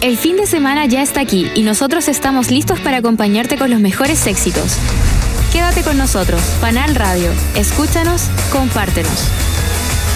El fin de semana ya está aquí y nosotros estamos listos para acompañarte con los mejores éxitos. Quédate con nosotros, Panal Radio. Escúchanos, compártenos.